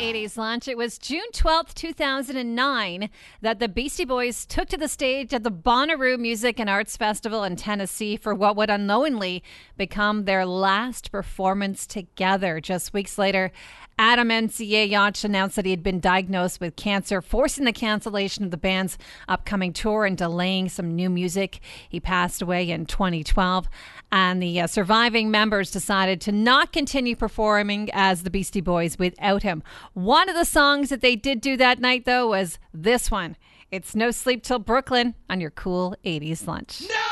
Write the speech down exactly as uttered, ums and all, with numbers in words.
eighties Lunch. It was June twelfth, two thousand nine that the Beastie Boys took to the stage at the Bonnaroo Music and Arts Festival in Tennessee for what would unknowingly become their last performance together. Just weeks later, Adam N C A Yacht announced that he had been diagnosed with cancer, forcing the cancellation of the band's upcoming tour and delaying some new music. He passed away in twenty twelve, and the uh, surviving members decided to not continue performing as the Beastie Boys without him. One of the songs that they did do that night, though, was this one. It's No Sleep Till Brooklyn on your Cool eighties Lunch. No!